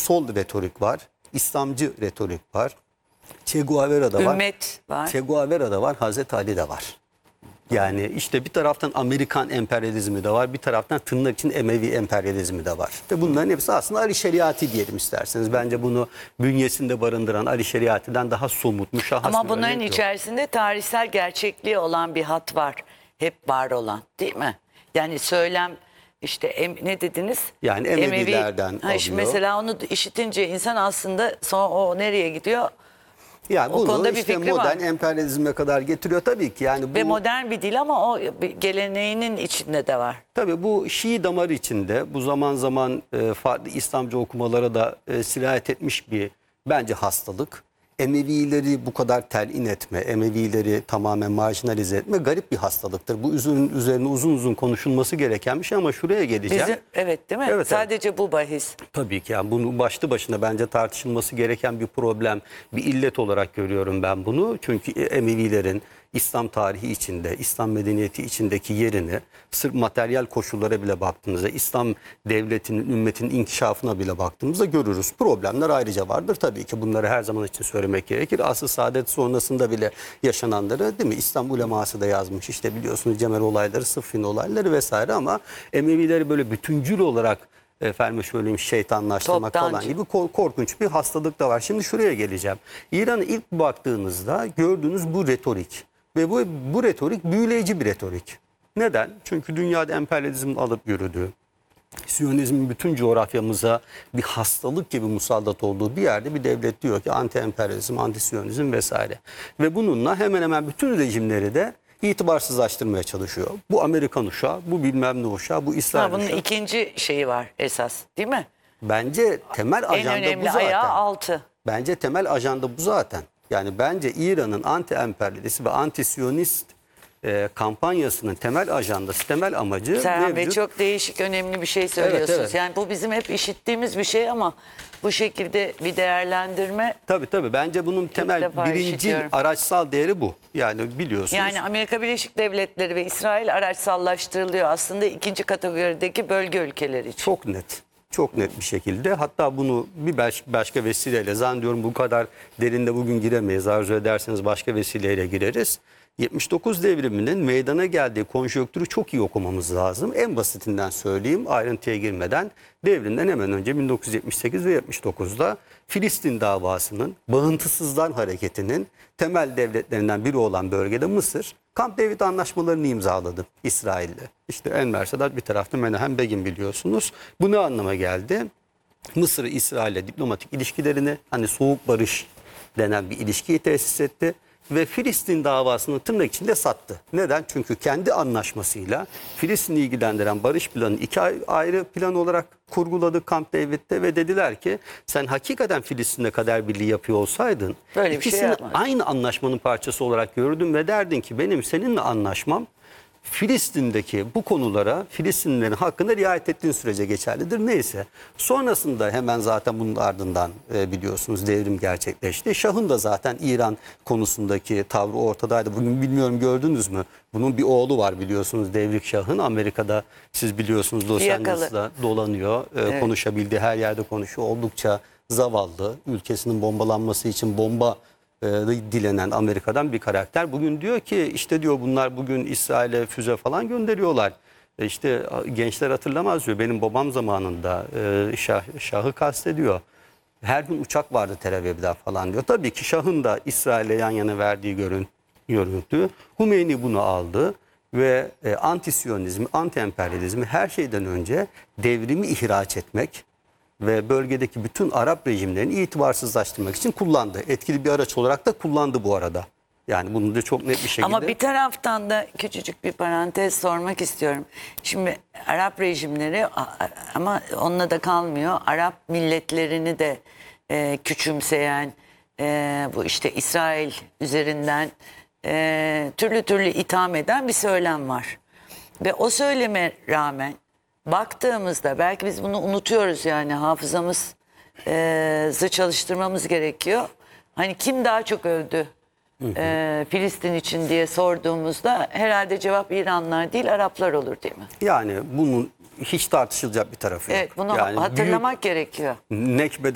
sol retorik var, İslamcı retorik var. Che Guevara'da var. Ümmet var. Che Guevara'da var, Hazreti Ali de var. Yani işte bir taraftan Amerikan emperyalizmi de var, bir taraftan tırnak için Emevi emperyalizmi de var. Ve bunların hepsi aslında Ali Şeriatı diyelim isterseniz. Bence bunu bünyesinde barındıran Ali Şeriatı'dan daha somut, müşahhas Ama bir bunların örnek yok. içerisinde tarihsel gerçekliği olan bir hat var. Hep var olan, değil mi? Yani söylem işte ne dediniz? Yani Emevilerden alıyor. Mesela onu işitince insan aslında sonra o nereye gidiyor? Yani O bunu konuda bir işte fikri modern var. emperyalizme kadar getiriyor tabii ki. Yani bu, Ve modern bir dil ama o geleneğinin içinde de var. tabii bu Şii damarı içinde bu zaman zaman farklı İslamcı okumalara da sirayet etmiş bir bence hastalık. Emevileri bu kadar telin etme, Emevileri tamamen marjinalize etme garip bir hastalıktır. Bu üzerine uzun uzun konuşulması gereken bir şey ama şuraya geleceğim. Evet, değil mi? Evet, Sadece bu bahis. Tabii ki yani bunu başlı başına bence tartışılması gereken bir problem, bir illet olarak görüyorum ben bunu. Çünkü Emevilerin İslam tarihi içinde, İslam medeniyeti içindeki yerini sırf materyal koşullara bile baktığımızda, İslam devletinin, ümmetinin inkişafına bile baktığımızda görürüz. Problemler ayrıca vardır tabii ki, bunları her zaman için söylemek gerekir. Asr-ı Saadet sonrasında bile yaşananları değil mi? İslam uleması da yazmış işte biliyorsunuz Cemel olayları, Sıffin olayları vesaire ama Emevileri böyle bütüncül olarak efendim söyleyeyim şeytanlaştırmak falan gibi korkunç bir hastalık da var. Şimdi şuraya geleceğim. İran'a ilk baktığınızda gördüğünüz bu retorik ve bu retorik büyüleyici bir retorik. Neden? Çünkü dünyada emperyalizmin alıp yürüdüğü, Siyonizmin bütün coğrafyamıza bir hastalık gibi musallat olduğu bir yerde bir devlet diyor ki anti-emperyalizm, anti-siyonizm vesaire. Ve bununla hemen hemen bütün rejimleri de itibarsızlaştırmaya çalışıyor. Bu Amerikan uşağı, bu bilmem ne uşağı, bu İsrail Bunun uşağı. ikinci şeyi var esas, değil mi? Bence temel En ajanda bu önemli zaten. ayağı altı. Bence temel ajanda bu zaten. Yani bence İran'ın anti-emperyalist ve anti-siyonist kampanyasının temel ajandası, temel amacı Serhan Bey mevcut. çok değişik, önemli bir şey söylüyorsunuz. Evet. Yani bu bizim hep işittiğimiz bir şey ama bu şekilde bir değerlendirme. Tabii. Bence bunun temel defa birinci işitiyorum. araçsal değeri bu. Yani biliyorsunuz. Yani Amerika Birleşik Devletleri ve İsrail araçsallaştırılıyor aslında ikinci kategorideki bölge ülkeleri için. Çok net. Çok net bir şekilde. Hatta bunu bir başka vesileyle zannediyorum bu kadar derinde bugün giremeyiz. Arzu ederseniz başka vesileyle gireriz. 79 devriminin meydana geldiği konjonktürü çok iyi okumamız lazım. En basitinden söyleyeyim ayrıntıya girmeden. Devrimden hemen önce 1978 ve 79'da Filistin davasının, bağıntısızlar hareketinin temel devletlerinden biri olan bölgede Mısır, Camp David anlaşmalarını imzaladı İsrail'le. İşte Enver Sadat bir tarafta Menahem Begin biliyorsunuz. Bu ne anlama geldi? Mısır İsrail'le diplomatik ilişkilerini hani soğuk barış denen bir ilişkiyi tesis etti. Ve Filistin davasını tırnak içinde sattı. Neden? Çünkü kendi anlaşmasıyla Filistin'i ilgilendiren barış planını iki ayrı plan olarak kurguladı Camp David'de ve dediler ki sen hakikaten Filistin'le kader birliği yapıyor olsaydın Böyle bir şey ikisini yapmadın. aynı anlaşmanın parçası olarak görürdün ve derdin ki benim seninle anlaşmam Filistin'deki bu konulara Filistinlilerin hakkında riayet ettiğin sürece geçerlidir. Neyse. Sonrasında hemen zaten bunun ardından biliyorsunuz devrim gerçekleşti. Şah'ın da zaten İran konusundaki tavrı ortadaydı. Bugün bilmiyorum gördünüz mü? Bunun bir oğlu var biliyorsunuz Devrik Şah'ın. Amerika'da siz biliyorsunuz Los Angeles'da dolanıyor. Evet. Konuşabildiği her yerde konuşuyor. Oldukça zavallı. Ülkesinin bombalanması için bomba dilenen Amerika'dan bir karakter. Bugün diyor ki işte diyor bunlar bugün İsrail'e füze falan gönderiyorlar. İşte gençler hatırlamaz diyor. Benim babam zamanında Şah'ı kastediyor. Her gün uçak vardı Tel Aviv'den falan diyor. Tabii ki Şah'ın da İsrail'e yan yana verdiği görüntü. Hümeyni bunu aldı ve anti-siyonizmi, anti-emperyalizmi her şeyden önce devrimi ihraç etmek ve bölgedeki bütün Arap rejimlerini itibarsızlaştırmak için kullandı. Etkili bir araç olarak da kullandı bu arada. Yani bunu da çok net bir şekilde. Ama bir taraftan da küçücük bir parantez sormak istiyorum. Şimdi Arap rejimleri ama onunla da kalmıyor. Arap milletlerini de küçümseyen bu işte İsrail üzerinden türlü türlü itham eden bir söylem var. Ve o söyleme rağmen baktığımızda belki biz bunu unutuyoruz yani hafızamızı çalıştırmamız gerekiyor. Hani kim daha çok öldü Filistin için diye sorduğumuzda herhalde cevap İranlılar değil Araplar olur değil mi? Yani bunun hiç tartışılacak bir tarafı yok. Evet bunu yani hatırlamak gerekiyor. Nekbe'de